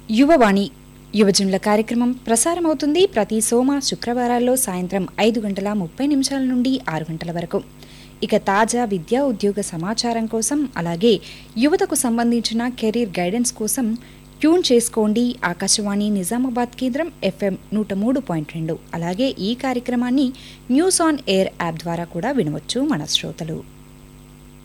యువవాణి యువజనుల కార్యక్రమం ప్రసారమవుతుంది ప్రతి సోమ శుక్రవారాల్లో సాయంత్రం 5:30 నుండి 6 గంటల వరకు. ఇక తాజా విద్యా ఉద్యోగ సమాచారం కోసం అలాగే యువతకు సంబంధించిన కెరీర్ గైడెన్స్ కోసం ట్యూన్ చేసుకోండి ఆకాశవాణి నిజామాబాద్ కేంద్రం FM 103.2. అలాగే ఈ కార్యక్రమాన్ని న్యూస్ ఆన్ ఎయిర్ యాప్ ద్వారా కూడా వినవచ్చు మన శ్రోతలు.